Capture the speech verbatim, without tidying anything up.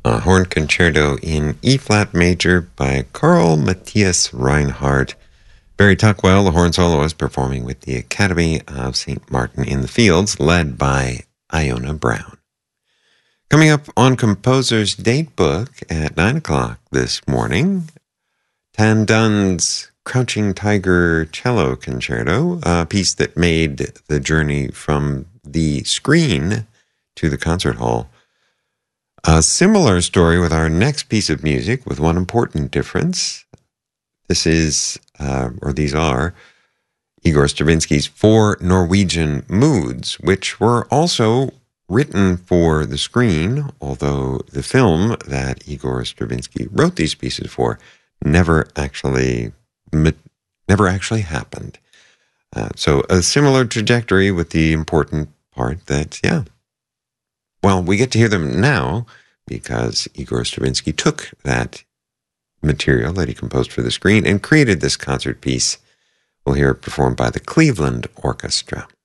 A horn concerto in E-flat major by Carl Matthias Reinhardt. Barry Tuckwell, the horn soloist, performing with the Academy of Saint Martin in the Fields, led by Iona Brown. Coming up on Composer's Datebook at nine o'clock this morning, Tan Dun's Crouching Tiger Cello Concerto, a piece that made the journey from the screen to the concert hall. A similar story with our next piece of music, with one important difference. This is, uh, or these are, Igor Stravinsky's Four Norwegian Moods, which were also written for the screen, although the film that Igor Stravinsky wrote these pieces for never actually, never actually happened. Uh, so a similar trajectory, with the important part that, yeah, well, we get to hear them now because Igor Stravinsky took that material that he composed for the screen and created this concert piece. We'll hear it performed by the Cleveland Orchestra.